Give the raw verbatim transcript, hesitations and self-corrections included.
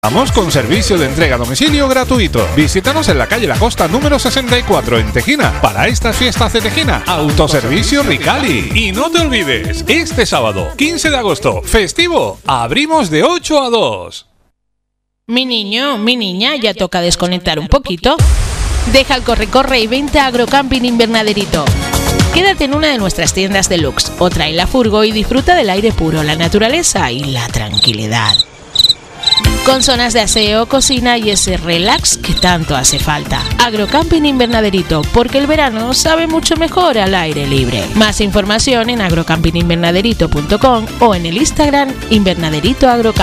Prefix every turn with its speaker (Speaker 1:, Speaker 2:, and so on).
Speaker 1: Vamos con servicio de entrega a domicilio gratuito. Visítanos en la calle La Costa número sesenta y cuatro en Tejina. Para estas fiestas de Tejina, Autoservicio Ricali. Y no te olvides, este sábado, quince de agosto, festivo, abrimos de ocho a dos.
Speaker 2: Mi niño, mi niña, ya toca desconectar un poquito. Deja el corre-corre y vente a Agrocamping Invernaderito. Quédate en una de nuestras tiendas deluxe o trae la furgo y disfruta del aire puro, la naturaleza y la tranquilidad. Con zonas de aseo, cocina y ese relax que tanto hace falta. Agrocamping Invernaderito, porque el verano sabe mucho mejor al aire libre. Más información en agrocamping invernaderito punto com o en el Instagram Invernaderito Agrocamping.